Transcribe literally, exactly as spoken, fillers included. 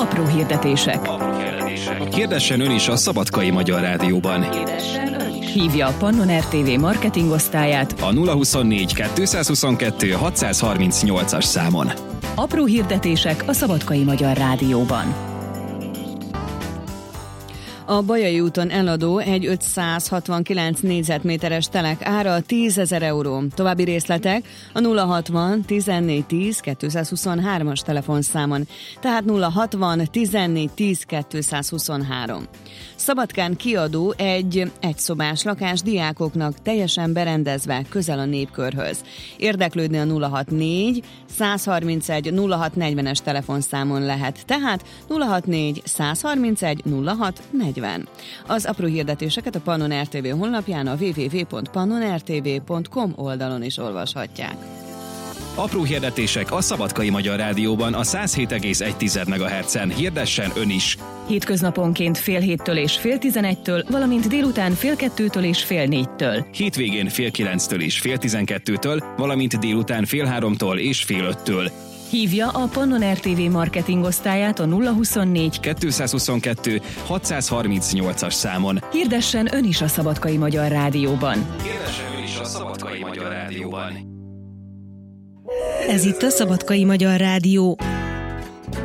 Apró hirdetések. Apró hirdetések. Hirdessen ön is a Szabadkai Magyar Rádióban. Hívja a Pannon er té vé marketingosztályát A nulla huszonnégy kettőszázhuszonkettő hatszázharmincnyolcas számon. Apró hirdetések a Szabadkai Magyar Rádióban. A Bajai úton eladó egy ötszázhatvankilenc négyzetméteres telek ára tízezer euró. További részletek a nulla hatvan tizennégy tíz kétszázhuszonhármas telefonszámon, tehát nulla hatvan tizennégy tíz kétszázhuszonhárom. Szabadkán kiadó egy egyszobás lakás diákoknak teljesen berendezve közel a Népkörhöz. Érdeklődni a nulla hatvannégy százharmincegy nulla hat negyvenes telefonszámon lehet, tehát nulla hatvannégy százharmincegy nulla hat negyven. Az apró hirdetéseket a Pannon er té vé honlapján a double-u double-u double-u pont pannon r t v pont com oldalon is olvashatják. Apró hirdetések a Szabadkai Magyar Rádióban a száz hét egész egy megahertzen. Hirdessen ön is! Hétköznaponként fél héttől és fél tizenegytől, valamint délután fél kettőtől és fél négytől. Hétvégén fél kilenctől és fél tizenkettőtől, valamint délután fél háromtól és fél öttől. Hívja a Pannon er té vé marketingosztályát a nulla huszonnégy kettőszázhuszonkettő hatszázharmincnyolcas számon. Hirdessen ön is a Szabadkai Magyar Rádióban. Hirdessen ön is a Szabadkai Magyar Rádióban. Ez itt a Szabadkai Magyar Rádió.